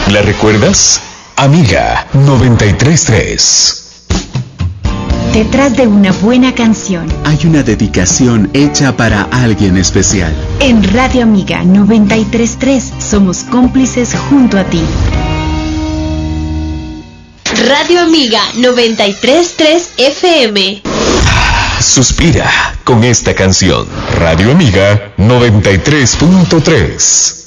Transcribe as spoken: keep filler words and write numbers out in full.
¿La recuerdas? Amiga noventa y tres punto tres. Detrás de una buena canción hay una dedicación hecha para alguien especial. En Radio Amiga noventa y tres punto tres somos cómplices junto a ti. Radio Amiga noventa y tres punto tres F M. Suspira con esta canción. Radio Amiga noventa y tres punto tres.